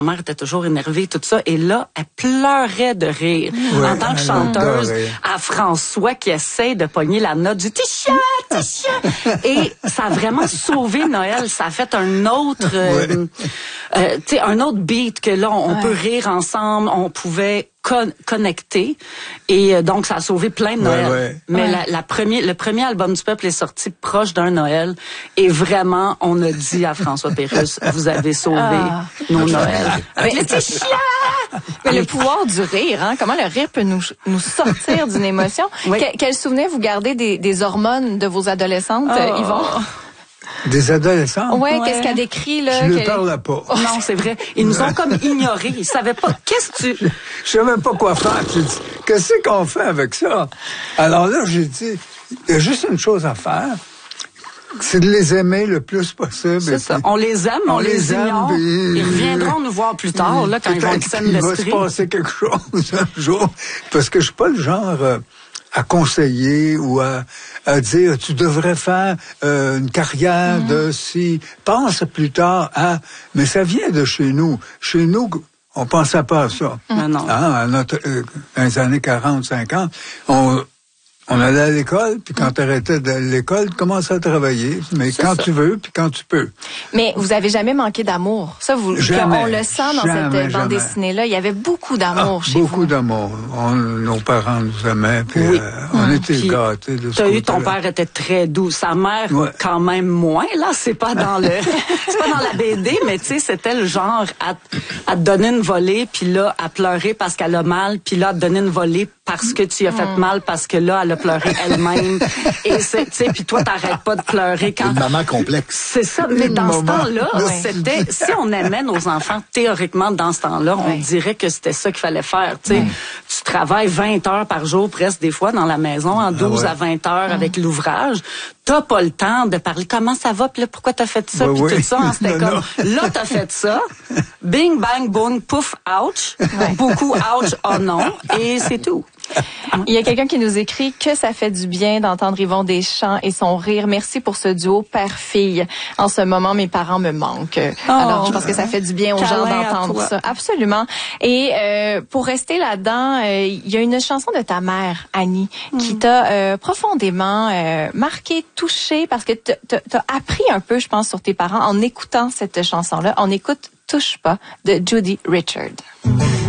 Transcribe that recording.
Ma mère était toujours énervée, tout ça. Et là, elle pleurait de rire. Ouais, en tant que chanteuse, à François qui essaie de pogner la note du Tisha. Et ça a vraiment sauvé Noël. Ça a fait un autre, tu sais, un autre beat que là, on peut rire ensemble. On pouvait connecter. Et donc, ça a sauvé plein de Noël. Mais le premier album du Peuple est sorti proche d'un Noël. Et vraiment, on a dit à François Pérusse, vous avez sauvé nos Noëls. Mais le pouvoir du rire, hein? Comment le rire peut nous sortir d'une émotion? Quel souvenir vous gardez des hormones de vos adolescentes, Yvon? Des adolescents? Ouais, qu'est-ce qu'elle décrit, là? Je ne parlais pas. Non, c'est vrai. Ils nous ont comme ignorés. Ils savaient pas. Je savais pas quoi faire. J'ai dit, qu'est-ce qu'on fait avec ça? Alors là, j'ai dit, il y a juste une chose à faire. C'est de les aimer le plus possible. C'est ça. On les aime, on les ignore. Ils reviendront nous voir plus tard, là, quand ils vont être saines d'esprit. Il va se passer quelque chose un jour. Parce que je suis pas le genre à conseiller ou à dire tu devrais faire une carrière de si. Pense plus tard à. Mais ça vient de chez nous. Chez nous, on pensait pas à ça. Non. Hein, dans les années 40, 50, on allait à l'école, puis quand tu arrêtais de l'école, tu commençais à travailler. Mais quand tu veux, puis quand tu peux. Mais vous avez jamais manqué d'amour. Ça, on le sent dans cette bande dessinée-là. Il y avait beaucoup d'amour chez vous. Beaucoup d'amour. Nos parents nous aimaient, puis on était gâtés de ce côté-là. T'as eu, ton père était très doux. Sa mère, quand même moins. Là, c'est pas dans c'est pas dans la BD, mais tu sais, c'était le genre à te donner une volée, puis là, à pleurer parce qu'elle a mal, puis là, à te donner une volée parce que tu as fait mal, parce que là, elle a pleuré elle-même. Et c'est, tu sais, puis toi, t'arrêtes pas de pleurer quand... Une maman complexe. C'est ça, mais dans ce temps-là, c'était... Si on aimait nos enfants, théoriquement, dans ce temps-là, on dirait que c'était ça qu'il fallait faire, tu sais. Tu travailles 20 heures par jour, presque, des fois, dans la maison, en 12 à 20 heures avec l'ouvrage. T'as pas le temps de parler comment ça va, puis là, pourquoi t'as fait ça, puis tout ça. Hein, c'était comme, là, t'as fait ça. Bing, bang, boom, pouf, ouch. Beaucoup ouch, oh non. Et c'est tout. Il y a quelqu'un qui nous écrit que ça fait du bien d'entendre Yvon Deschamps et son rire. Merci pour ce duo père-fille. En ce moment, mes parents me manquent. Alors, je pense que ça fait du bien aux gens d'entendre ça. Absolument. Et pour rester là-dedans, il y a une chanson de ta mère, Annie, qui t'a profondément marqué, touché, parce que t'as appris un peu, je pense, sur tes parents en écoutant cette chanson-là. On écoute Touche pas de Judy Richard.